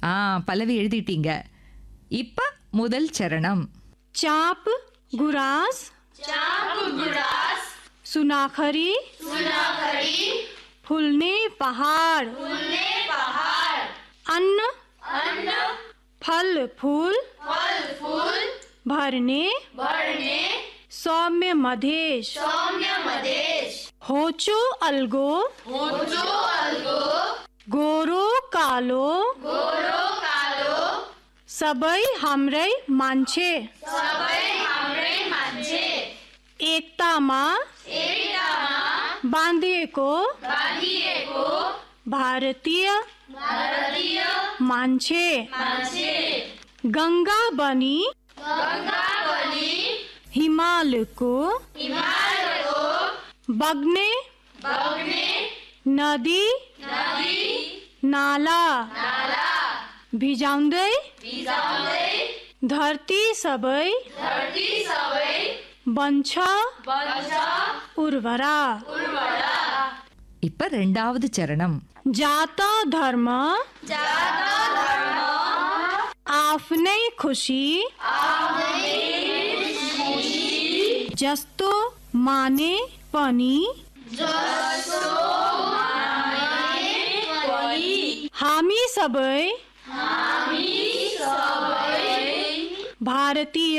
பல்லவி எழுதிட்டீங்க. இப்ப முதல் சரணம். चाप गुरास सुनाखरी फूलने पहाड़ अन्न फल फूल भरने सौम्य मधेश होचो अलगो गोरो कालो सबई हमरे मांछे एकता माँ बांधे को भारतीय मांछे गंगा बनी हिमालय को बगने नदी नाला भिजाउँदै धरती सबै बन्छ उर्वरा. இப்ப ரெண்டாவது சரணம். जाता धर्म आफ्नै खुशी जस्तो माने पनि हामी सबै भारतीय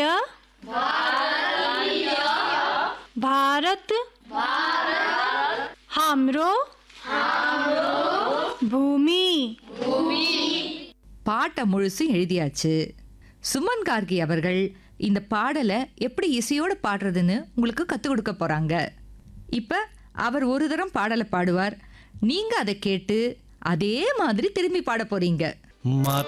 भारत हाम्रो भूमि. பாட்டை முழுசும் எழுதியாச்சு. சுமன் கார்கி அவர்கள் இந்த பாடலை எப்படி இசையோட பாடுறதுன்னு உங்களுக்கு கற்றுக் கொடுக்க போறாங்க. இப்ப அவர் ஒரு தரம் பாடலை பாடுவார். நீங்க அதை கேட்டு அதே மாதிரி திரும்பி பாட போறீங்க.